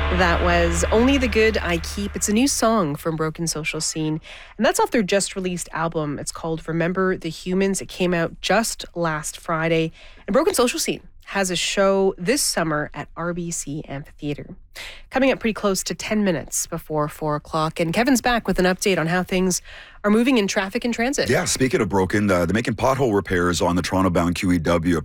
That was Only the Good I Keep. It's a new song from Broken Social Scene, and that's off their just released album. It's called Remember the Humans. It came out just last Friday. And Broken Social Scene has a show this summer at RBC Amphitheatre. Coming up pretty close to 10 minutes before 4 o'clock. And Kevin's back with an update on how things are moving in traffic and transit. Yeah, speaking of broken, they're making pothole repairs on the Toronto-bound QEW